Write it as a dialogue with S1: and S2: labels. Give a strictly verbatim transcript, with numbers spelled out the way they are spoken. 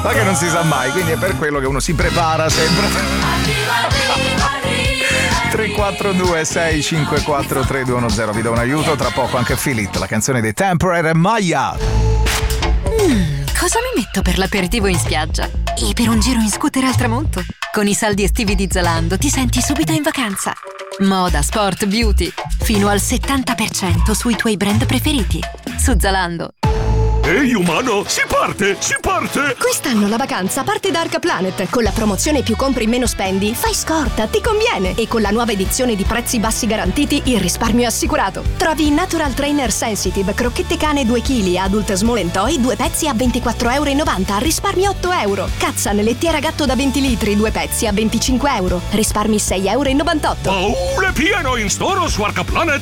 S1: ma che non si sa mai, quindi è per quello che uno si prepara sempre. tre quattro due sei cinque quattro tre due uno zero, vi do un aiuto, tra poco anche Feel It, la canzone dei Temporary Maya.
S2: Mm, cosa mi metto per l'aperitivo in spiaggia? E per un giro in scooter al tramonto? Con i saldi estivi di Zalando ti senti subito in vacanza. Moda, sport, beauty, fino al settanta per cento sui tuoi brand preferiti. Su Zalando.
S3: Ehi umano, si parte, si parte!
S4: Quest'anno la vacanza parte da Arca Planet. Con la promozione più compri meno spendi, fai scorta, ti conviene! E con la nuova edizione di prezzi bassi garantiti, il risparmio è assicurato. Trovi Natural Trainer Sensitive, crocchette cane due chili, Adult Small and Toy, due pezzi a ventiquattro virgola novanta euro, risparmi otto euro. Katzan lettiera gatto da venti litri, due pezzi a venticinque euro, risparmi sei virgola novantotto euro.
S3: Baule pieno in store su Arca Planet